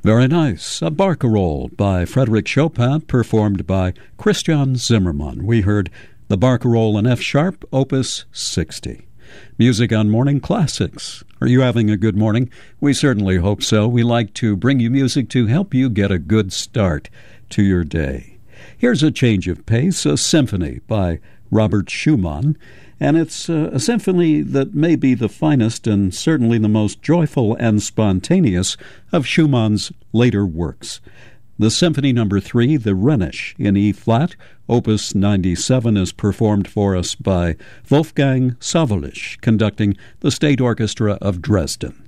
Very nice. A Barcarolle by Frédéric Chopin, performed by Christian Zimmermann. We heard the Barcarolle in F-sharp, Opus 60. Music on Morning Classics. Are you having a good morning? We certainly hope so. We like to bring you music to help you get a good start to your day. Here's a change of pace, a symphony by Robert Schumann, and it's a symphony that may be the finest and certainly the most joyful and spontaneous of Schumann's later works. The Symphony No. 3, the Rhenish, in E-flat, Opus 97, is performed for us by Wolfgang Sawallisch, conducting the State Orchestra of Dresden.